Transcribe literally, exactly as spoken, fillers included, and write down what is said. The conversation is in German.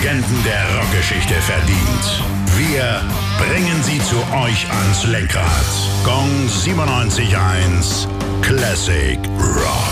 Legenden der Rockgeschichte verdient. Wir bringen sie zu euch ans Lenkrad. Gong siebenundneunzig Komma eins Classic Rock.